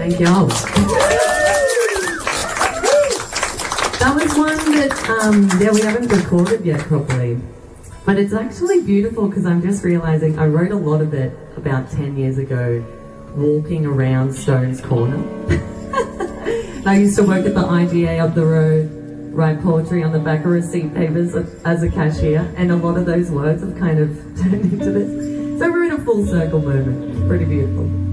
Thank y'all. That was one that, yeah, we haven't recorded yet properly. But it's actually beautiful because I'm just realising I wrote a lot of it about 10 years ago, walking around Stones Corner. I used to work at the IGA up the road, write poetry on the back of receipt papers as a cashier, and a lot of those words have kind of turned into this. So we're in a full circle moment. It's pretty beautiful.